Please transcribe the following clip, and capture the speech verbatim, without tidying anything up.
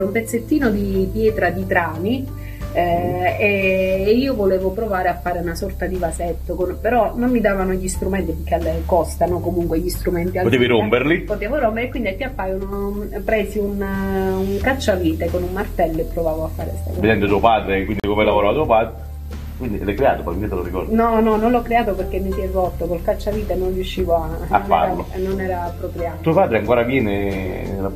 un pezzettino di pietra di Trani. Eh, e io volevo provare a fare una sorta di vasetto con, però non mi davano gli strumenti perché alle costano comunque gli strumenti. Potevi romperli? Potevo rompere, e quindi a Chiappaio ho presi un, un cacciavite con un martello e provavo a fare questa cosa. Vedendo tuo padre, quindi come lavorava tuo padre, quindi l'hai creato, poi te lo ricordo? No, no, non l'ho creato perché mi si è rotto col cacciavite, non riuscivo a, a non farlo. Era, non era appropriato. Tuo padre ancora viene